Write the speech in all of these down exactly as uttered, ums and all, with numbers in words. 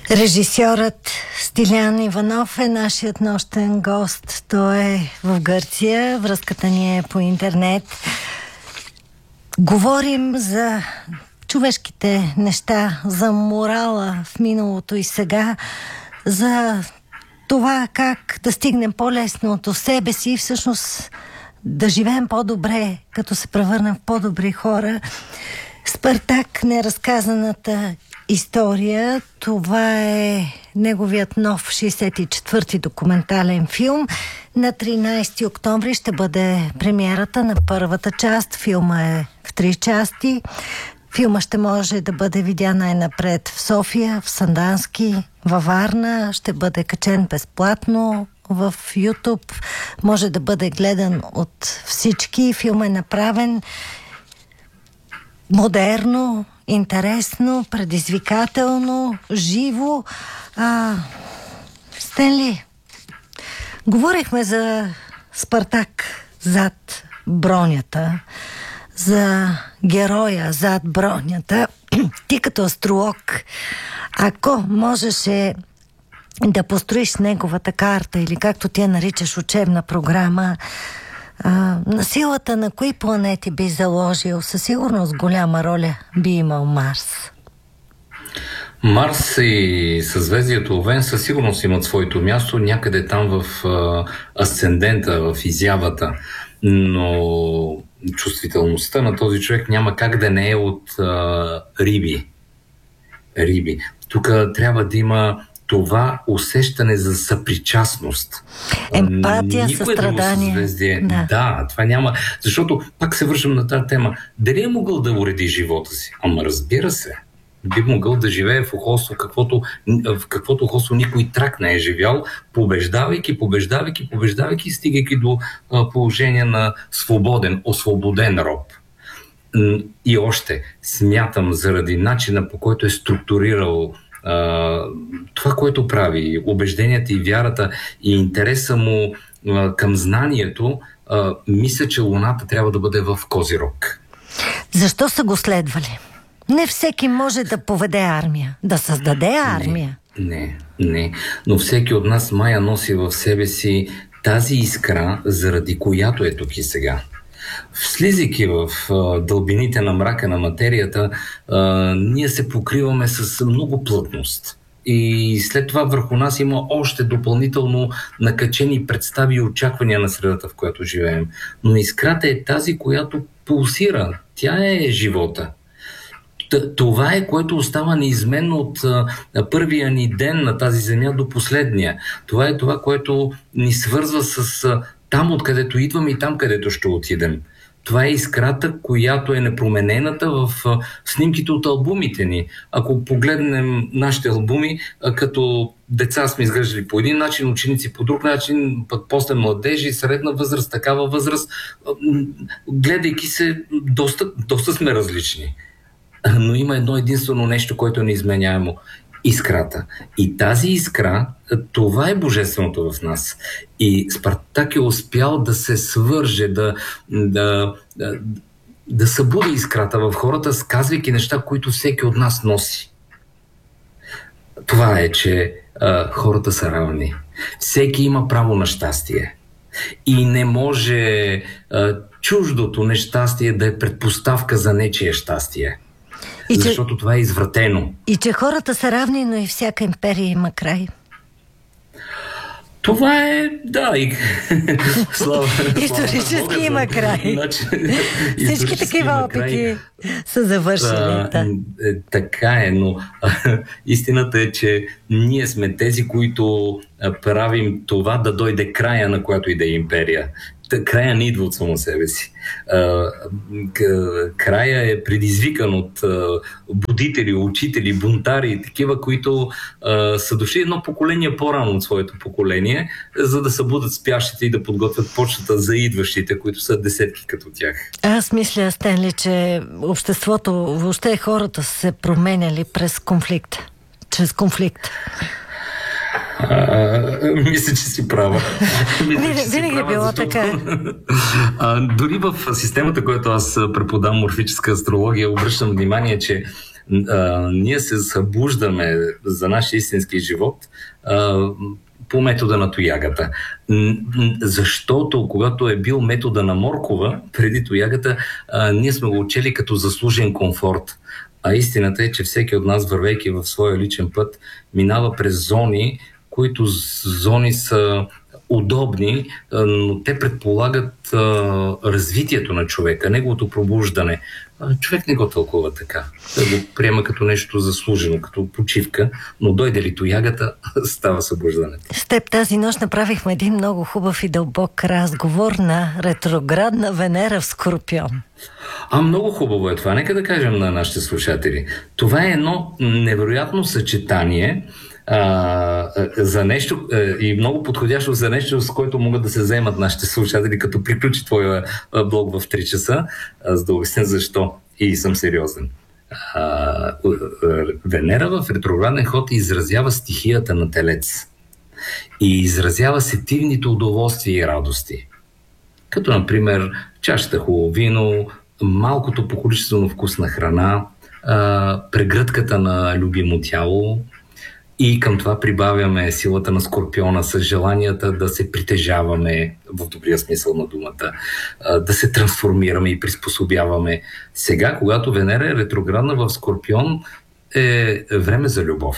Режисьорът Стилян Иванов е нашият нощен гост. Той е в Гърция. Връзката ни е по интернет. Говорим за човешките неща, за морала в миналото и сега, за това как да стигнем по-лесно до себе си и всъщност да живеем по-добре, като се превърнем в по-добри хора. Спартак, неразказаната история, това е неговият нов шейсет и четвърти документален филм. На тринайсети октомври ще бъде премиерата на първата част. Филма е в три части. Филма ще може да бъде видян най-напред в София, в Сандански, във Варна. Ще бъде качен безплатно в YouTube. Може да бъде гледан от всички. Филм е направен модерно, интересно, предизвикателно, живо. А, Стенли, говорихме за Спартак зад бронята, за героя зад бронята. Ти като астролог, ако можеше да построиш неговата карта или както ти я наричаш учебна програма, а, на силата на кои планети би заложил? Със сигурност голяма роля би имал Марс. Марс и съзвездието Овен със сигурност имат своето място някъде там в а, асцендента, в изявата, но чувствителността на този човек няма как да не е от а, риби. Риби. Тук трябва да има това усещане за съпричастност. Емпатия, състрадание. Да. да, това няма. Защото, пак се връщам на тази тема, дали е могъл да уреди живота си? Ама разбира се. Би могъл да живее в охолство, каквото, в каквото охолство никой трак не е живял, побеждавайки, побеждавайки, побеждавайки, стигайки до а, положение на свободен, освободен роб. И още, смятам, заради начина, по който е структурирал Uh, това, което прави, убежденията и вярата и интереса му uh, към знанието, uh, мисля, че Луната трябва да бъде в Козирог. Защо са го следвали? Не всеки може да поведе армия, да създаде армия. Не, не, не. Но всеки от нас Майя носи в себе си тази искра, заради която е тук и сега. Слизайки в а, дълбините на мрака на материята, а, ние се покриваме с много плътност. И след това върху нас има още допълнително накачени представи и очаквания на средата, в която живеем. Но искрата е тази, която пулсира. Тя е живота. Това е, което остава неизменно от а, първия ни ден на тази земя до последния. Това е това, което ни свързва с а, там, откъдето идваме и там, където ще отидем. Това е искрата, която е непроменената в а, снимките от албумите ни. Ако погледнем нашите албуми, а, като деца сме изглеждали по един начин, ученици по друг начин, пък после младежи, средна възраст, такава възраст, а, гледайки се, доста, доста сме различни. Но има едно единствено нещо, което е неизменяемо. Искрата. И тази искра, това е божественото в нас. И Спартак е успял да се свърже, да, да, да, да събуди искрата в хората, сказвайки неща, които всеки от нас носи. Това е, че а, хората са равни. Всеки има право на щастие. И не може а, чуждото нещастие да е предпоставка за нечие щастие. И защото че, това е извратено. И че хората са равни, но и всяка империя има край. Това е, да, и слава, исторически слава има край. Значи, всички такива опити са завършили. Да, е, така е, но а, истината е, че ние сме тези, които а, правим това да дойде края на която и да е империя. Края не идва от само себе си. Края е предизвикан от будители, учители, бунтари, такива, които са дошли едно поколение по-рано от своето поколение, за да събудат спящите и да подготвят почтата за идващите, които са десетки като тях. Аз мисля, Стенли, че обществото, въобще хората са се променяли през конфликт. Чрез конфликт. А, мисля, че си права. Винаги е било така. А, дори в системата, която аз преподавам, морфическа астрология, обръщам внимание, че А, ние се събуждаме за нашия истински живот а, по метода на тоягата. Защото когато е бил метода на Моркова, преди тоягата, а, ние сме го учели като заслужен комфорт. А истината е, че всеки от нас, вървейки в своя личен път, минава през зони, които зони са удобни, но те предполагат а, развитието на човека, неговото пробуждане. А, човек не го тълкува така. Той го приема като нещо заслужено, като почивка, но дойде ли тоягата, става събуждането. С теб тази нощ направихме един много хубав и дълбок разговор на ретроградна Венера в Скорпион. А много хубаво е това. Нека да кажем на нашите слушатели. Това е едно невероятно съчетание а, за нещо и много подходящо за нещо, с което могат да се заемат нашите слушатели, като приключи твоя блог в три часа, за да обясня защо. И съм сериозен. А, Венера в ретрограден ход изразява стихията на Телец и изразява сетивните удоволствия и радости. Като, например, чашата хубаво вино, малкото по количествено вкусна храна, а, прегръдката на любимо тяло, и към това прибавяме силата на Скорпиона с желанията да се притежаваме, в добрия смисъл на думата, да се трансформираме и приспособяваме. Сега, когато Венера е ретроградна в Скорпион, е време за любов.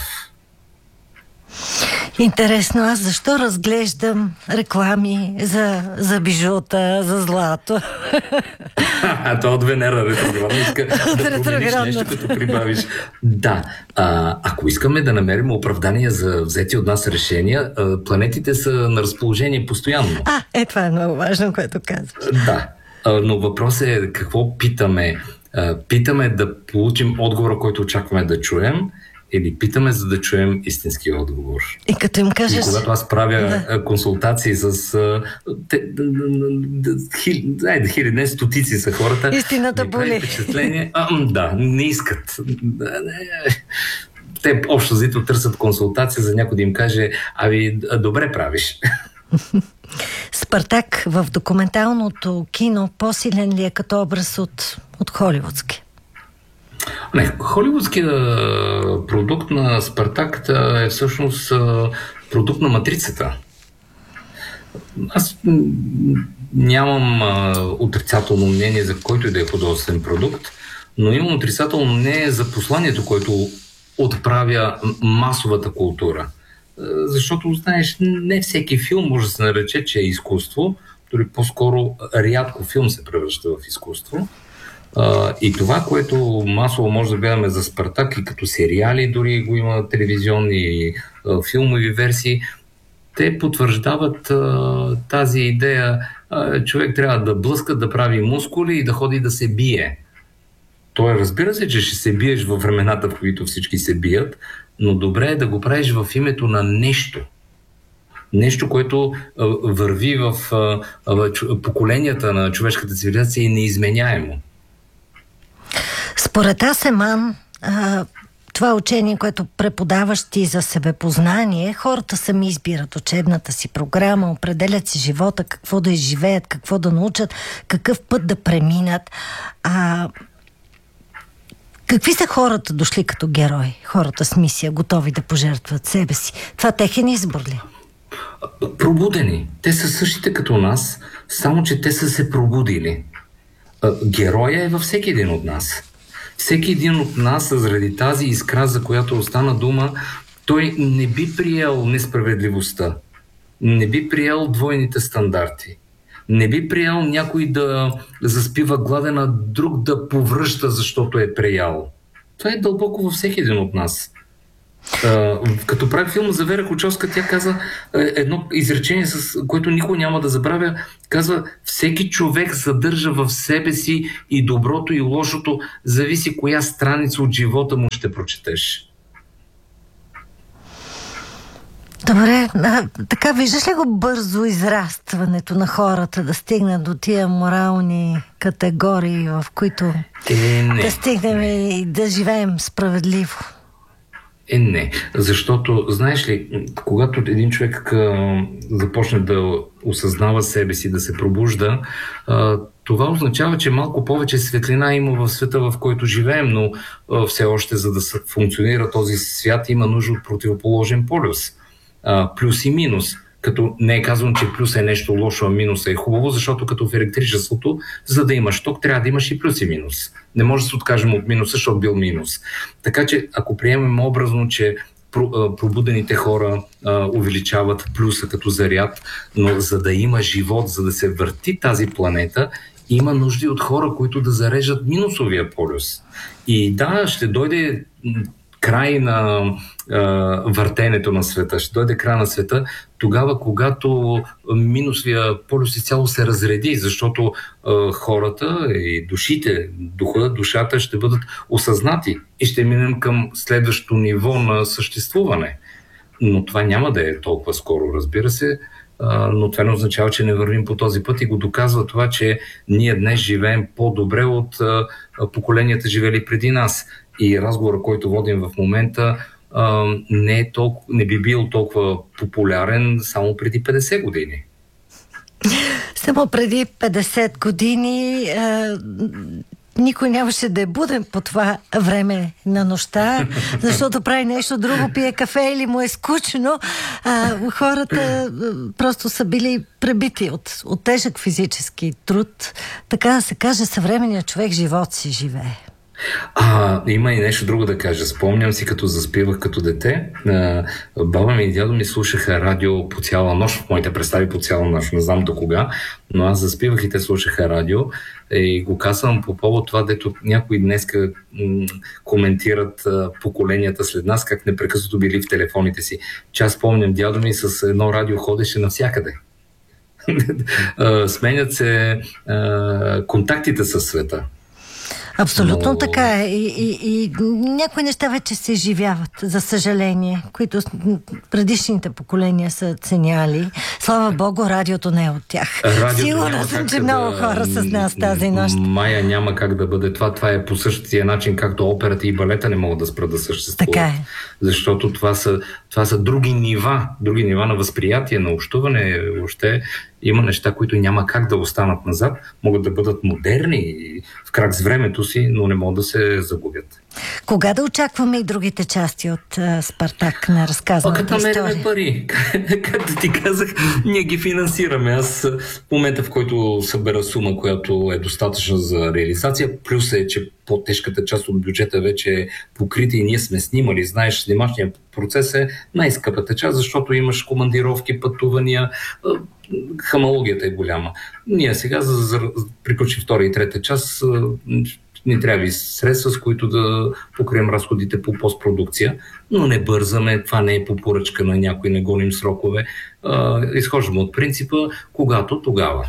Интересно, аз защо разглеждам реклами за, за бижута, за злато? А то от Венера ретроградна иска да промениш нещо, като прибавиш. Да, а, ако искаме да намерим оправдание за взети от нас решения, а, планетите са на разположение постоянно. А, е, това е много важно, което казваш. Да, а, но въпросът е какво питаме. А, питаме да получим отговора, който очакваме да чуем, или питаме, за да чуем истински отговор. И като им кажеш... И когато аз правя да. консултации с айде, хиляди, не стотици са хората... Истината боли. Впечатление, а, да, не искат. Те общо взето търсят консултация за някой да им каже, ами, добре правиш. Спартак в документалното кино по-силен ли е като образ от, от холивудски? Не, холивудският продукт на Спартак е всъщност продукт на матрицата. Аз нямам отрицателно мнение за който и да е художествен продукт, но имам отрицателно мнение за посланието, което отправя масовата култура. Защото, знаеш, не всеки филм може да се нарече, че е изкуство, дори по-скоро рядко филм се превръща в изкуство. Uh, и това, което масово може да гледаме за Спартак и като сериали, дори го има телевизионни и uh, филмови версии, те потвърждават uh, тази идея. Uh, човек трябва да блъска, да прави мускули и да ходи да се бие. Той разбира се, че ще се биеш във времената, в които всички се бият, но добре е да го правиш в името на нещо. Нещо, което uh, върви в uh, uh, поколенията на човешката цивилизация и неизменяемо. Според Асеман, това учение, което преподаваш ти за себепознание, хората сами избират учебната си програма, определят си живота, какво да изживеят, какво да научат, какъв път да преминат. А, какви са хората дошли като герои? Хората с мисия, готови да пожертват себе си. Това техен избор ли? Пробудени. Те са същите като нас, само че те са се пробудили. Героя е във всеки един от нас. Всеки един от нас, заради тази искра, за която остана дума, той не би приел несправедливостта, не би приел двойните стандарти, не би приел някой да заспива гладен, а друг да повръща, защото е преял. Това е дълбоко във всеки един от нас. Uh, като прави филма за Вера Кочовска, тя каза uh, едно изречение, с което никой няма да забравя. Казва, всеки човек съдържа в себе си и доброто и лошото, зависи коя страница от живота му ще прочетеш. Добре, а, така виждаш ли го бързо израстването на хората да стигнат до тия морални категории, в които е, не, да стигнем не. и да живеем справедливо? Е, не. Защото, знаеш ли, когато един човек а, започне да осъзнава себе си, да се пробужда, а, това означава, че малко повече светлина има в света, в който живеем, но а, все още, за да функционира този свят, има нужда от противоположен полюс. А, плюс и минус. Като не е казвам, че плюс е нещо лошо, а минус е хубаво, защото като в електричеството, за да имаш ток, трябва да имаш и плюс и минус. Не може да се откажем от минуса, защото бил минус. Така че, ако приемем образно, че пробудените хора а, увеличават плюса като заряд, но за да има живот, за да се върти тази планета, има нужди от хора, които да зареждат минусовия полюс. И да, ще дойде край на а, въртенето на света, ще дойде край на света, тогава, когато минусовия полюс изцяло се разреди, защото а, хората и душите, духа, душата ще бъдат осъзнати и ще минем към следващото ниво на съществуване. Но това няма да е толкова скоро, разбира се, а, но това не означава, че не вървим по този път и го доказва това, че ние днес живеем по-добре от а, поколенията живели преди нас. И разговора, който водим в момента, а, не, е толкова, не би бил толкова популярен само преди петдесет години. Само преди петдесет години а, никой нямаше да е буден по това време на нощта, защото прави нещо друго, пие кафе или му е скучно. А, хората просто са били пребити от, от тежък физически труд. Така да се каже, съвременният човек живот си живее. А, има и нещо друго да кажа. Спомням си, като заспивах като дете, баба ми и дядо ми слушаха радио по цяла нощ, в моите представи по цяла нощ, не знам до кога, но аз заспивах и те слушаха радио и го казвам по повод това, дето някои днеска м- коментират а, поколенията след нас, как непрекъснато били в телефоните си. Че аз спомням, дядо ми с едно радио ходеше навсякъде. Сменят се а, контактите със света. Абсолютно Но... така е. И, и, и някои неща вече се изживяват, за съжаление, които предишните поколения са ценяли. Слава Богу, радиото не е от тях. Сигурна съм, че да... много хора са с нас тази нощ. Мая, няма как да бъде това. Това е по същия начин, както операта и балета не могат да спрат да съществуват. Така е. Защото това са, това са други нива, други нива на възприятие, на общуване. Въобще има неща, които няма как да останат назад, могат да бъдат модерни в крак с времето си, но не могат да се загубят. Кога да очакваме и другите части от uh, Спартак на разказаната история? Като намерим пари. Както ти казах, ние ги финансираме. Аз в момента, в който събера сума, която е достатъчна за реализация, плюс е, че по-тежката част от бюджета вече е покрита и ние сме снимали. Знаеш, снимачният процес е най-скъпата част, защото имаш командировки, пътувания, хамологията е голяма. Ние сега, за да приключим втора и трета част, ни трябва и средства, с които да покрием разходите по постпродукция, но не бързаме, това не е по поръчка на някой, не гоним срокове. Изхождаме от принципа, когато, тогава.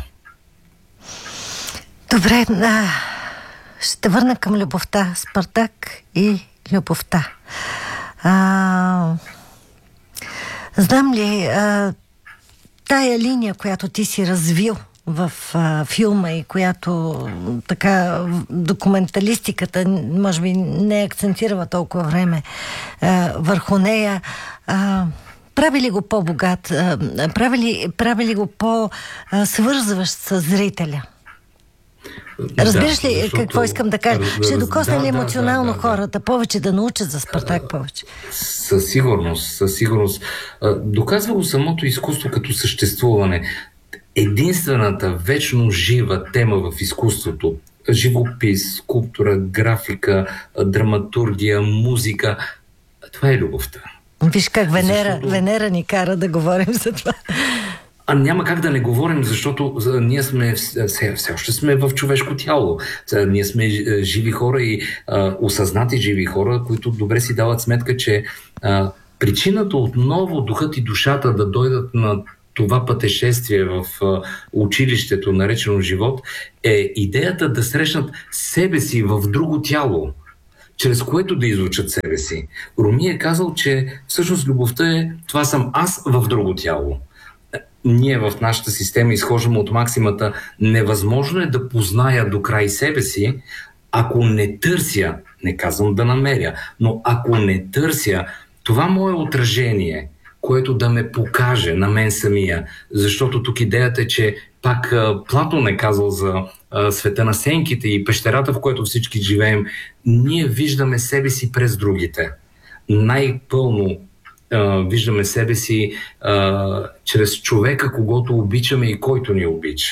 Добре, а, ще върна към любовта. Спартак и любовта. А, знам ли, а, тая линия, която ти си развил в а, филма и която така документалистиката може би не акцентирала толкова време а, върху нея, а, прави ли го по-богат, а, прави, ли, прави ли го по-свързващ с зрителя? Разбираш ли, да, защото... какво искам да кажа? Раз... Ще докосне ли да, емоционално да, да, хората да. повече да научат за Спартак повече? Със сигурност, със сигурност. Доказва го самото изкуство като съществуване. Единствената вечно жива тема в изкуството, живопис, скулптура, графика, драматургия, музика, това е любовта. Виж как Венера, защото... Венера ни кара да говорим за това. А няма как да не говорим, защото ние сме, все, все още сме в човешко тяло. Ние сме живи хора и а, осъзнати живи хора, които добре си дават сметка, че а, причината отново духът и душата да дойдат на това пътешествие в а, училището, наречено живот, е идеята да срещнат себе си в друго тяло, чрез което да изучат себе си. Руми е казал, че всъщност любовта е това съм аз в друго тяло. Ние в нашата система изхождаме от максимата невъзможно е да позная до край себе си, ако не търся, не казвам да намеря, но ако не търся това мое отражение, което да ме покаже на мен самия. Защото тук идеята е, че пак Платон е казал за а, света на сенките и пещерата, в която всички живеем. Ние виждаме себе си през другите. Най-пълно а, виждаме себе си а, чрез човека, когото обичаме и който ни обича.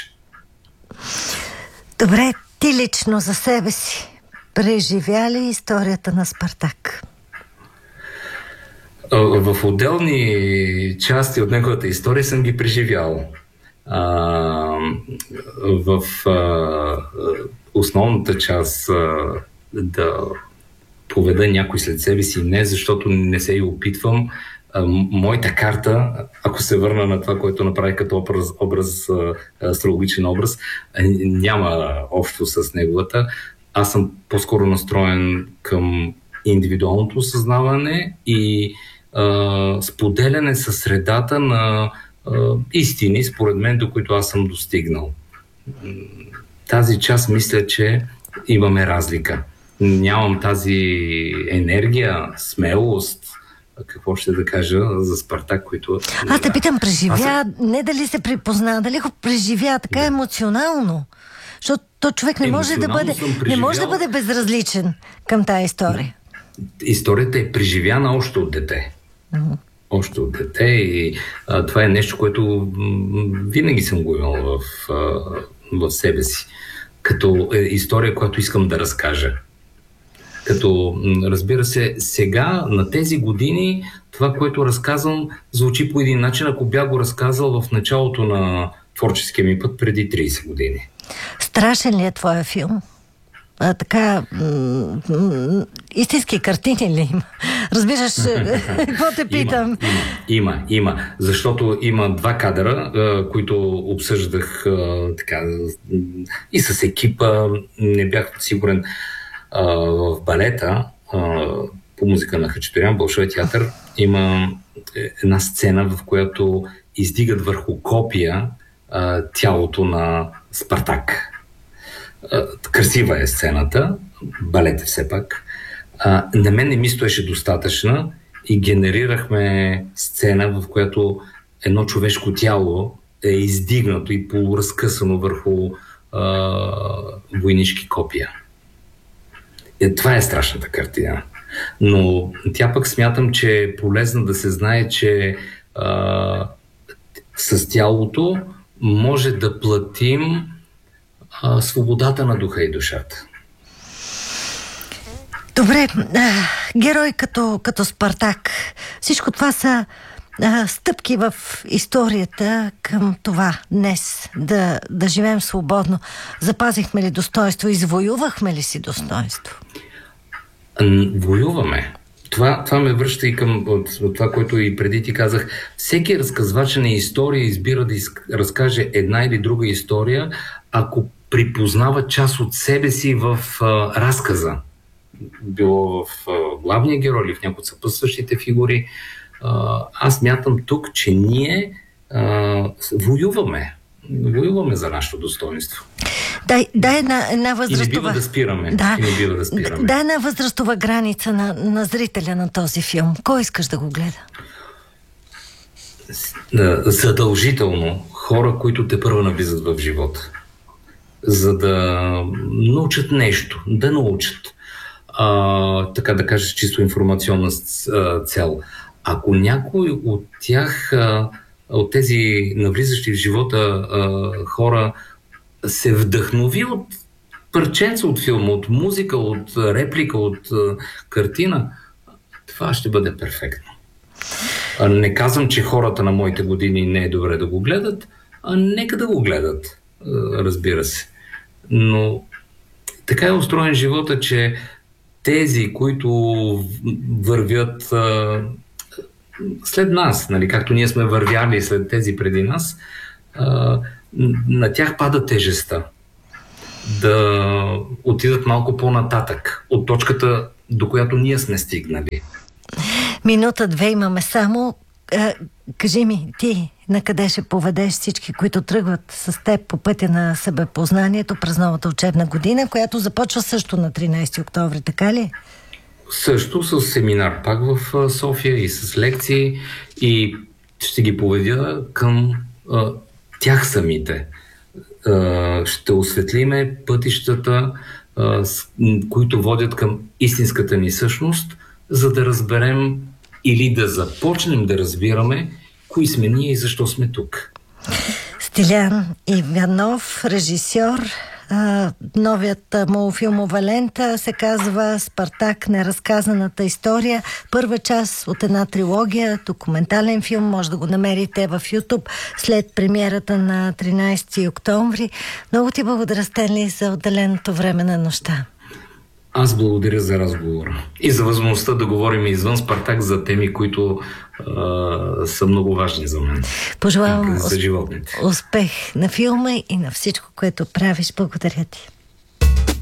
Добре, ти лично за себе си преживя ли историята на Спартак? В отделни части от неговата история съм ги преживял. А, в а, основната част а, да поведа някой след себе си, не защото не се и опитвам. А, моята карта, ако се върна на това, което направи като образ, образ астрологичен образ, няма общо с неговата. Аз съм по-скоро настроен към индивидуалното осъзнаване и а, споделяне със средата на а, истини, според мен, до които аз съм достигнал. Тази част мисля, че имаме разлика. Нямам тази енергия, смелост, какво ще да кажа за Спартак, които... Аз те питам, преживя, Аз... не дали се припозна, дали го преживя така да. емоционално. Защото то човек не може да бъде, не може да бъде безразличен към тази история. Историята е преживяна още от дете. Uh-huh. Още от дете и а, това е нещо, което винаги съм го имал в, а, в себе си. Като е, история, която искам да разкажа. Като, разбира се, сега, на тези години, това, което разказвам, звучи по един начин, ако бях го разказал в началото на творческия ми път преди трийсет години. Страшен ли е твоя филм? А, така, м- м- истински картини ли има? Разбираш, какво те питам? Има, има, има, има. Защото има два кадъра, а, които обсъждах а, така, и с екипа. Не бях сигурен а, в балета а, по музика на Хачатурян, Болшой театър. Има една сцена, в която издигат върху копия а, тялото на Спартак. Красива е сцената, балет е все пак. А, на мен не ми стоеше достатъчна и генерирахме сцена, в която едно човешко тяло е издигнато и полуразкъсано върху а, войнишки копия. Е, това е страшната картина. Но тя пък смятам, че е полезно да се знае, че а, с тялото може да платим а, свободата на духа и душата. Добре, а, герой като, като Спартак. Всичко това са а, стъпки в историята към това днес да, да живеем свободно. Запазихме ли достоинство? Извоювахме ли си достоинство? Воюваме. Това, това ме връща и към от, от това, което и преди ти казах. Всеки разказвач на история избира да из, разкаже една или друга история, ако припознава част от себе си в а, разказа. Било в а, главния герой или в някои от съпътстващите фигури. А, аз мятам тук, че ние а, воюваме. Воюваме за нашето достоинство. Дай, дай една, една възрастова... И не бива да спираме. Да. И не бива да спираме. Дай една възрастова граница на, на зрителя на този филм. Кой искаш да го гледа? Задължително хора, които те първо навлизат в живота. За да научат нещо, да научат. А, така да кажа, чисто информационна цел. Ако някой от тях, от тези навлизащи в живота хора, се вдъхнови от парченца от филма, от музика, от реплика, от картина, това ще бъде перфектно. Не казвам, че хората на моите години не е добре да го гледат, а нека да го гледат, разбира се. Но така е устроен живота, че тези, които вървят а, след нас, нали, както ние сме вървяли след тези преди нас, а, на тях пада тежестта да отидат малко по-нататък от точката, до която ние сме стигнали. Минута-две имаме само. А, кажи ми, ти на къде ще поведеш всички, които тръгват с теб по пътя на себепознанието през новата учебна година, която започва също на тринайсети октомври, така ли? също с семинар пак в София и с лекции, и ще ги поведя към а, тях самите. А, ще осветлиме пътищата, а, с, които водят към истинската ни същност, за да разберем или да започнем да разбираме кои сме ние и защо сме тук. Стилян Иванов, режисьор. Новият му филмова лента се казва "Спартак. Неразказаната история". Първа част от една трилогия, документален филм. Може да го намерите в YouTube след премиерата на тринайсети октомври. Много ти благодаря, Стенли, за отделеното време на нощта. Аз благодаря за разговора и за възможността да говорим извън Спартак за теми, които а, са много важни за мен. Пожелавам за животните. Успех на филма и на всичко, което правиш. Благодаря ти.